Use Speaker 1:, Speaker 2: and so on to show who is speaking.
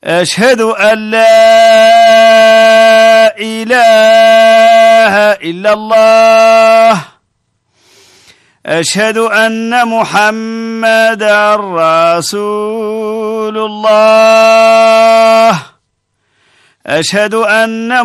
Speaker 1: أشهد أن لا إله إلا الله. أشهد أن محمدا رسول الله. أشهد أن